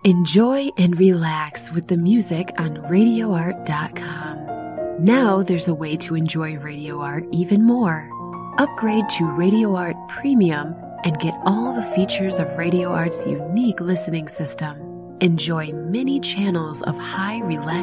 Enjoy and relax with the music on RadioArt.com. Now there's a way to enjoy Radio Art even more. Upgrade to Radio Art Premium and get all the features of Radio Art's unique listening system. Enjoy many channels of high relaxation